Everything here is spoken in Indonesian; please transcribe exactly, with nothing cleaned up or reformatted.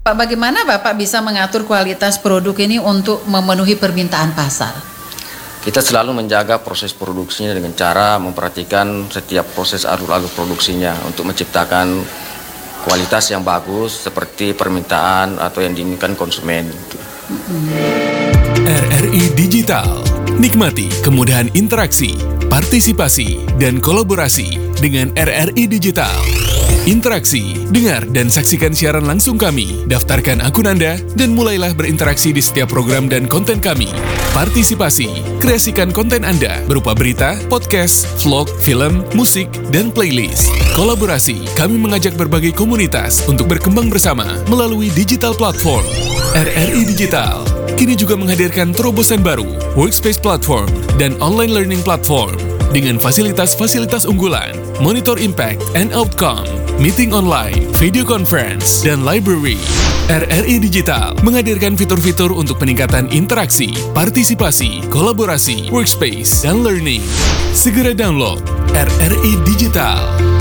Pak, bagaimana Bapak bisa mengatur kualitas produk ini untuk memenuhi permintaan pasar? Kita selalu menjaga proses produksinya dengan cara memperhatikan setiap proses alur-alur produksinya untuk menciptakan kualitas yang bagus seperti permintaan atau yang diinginkan konsumen. R R I Digital, nikmati kemudahan interaksi, partisipasi, dan kolaborasi dengan R R I Digital. Interaksi, dengar dan saksikan siaran langsung kami, daftarkan akun Anda, dan mulailah berinteraksi di setiap program dan konten kami. Partisipasi, kreasikan konten Anda berupa berita, podcast, vlog, film, musik, dan playlist. Kolaborasi, kami mengajak berbagai komunitas untuk berkembang bersama melalui digital platform. R R I Digital kini juga menghadirkan terobosan baru, workspace platform, dan online learning platform dengan fasilitas-fasilitas unggulan, monitor impact and outcome, meeting online, video conference, dan library. R R I Digital menghadirkan fitur-fitur untuk peningkatan interaksi, partisipasi, kolaborasi, workspace, dan learning. Segera download R R I Digital.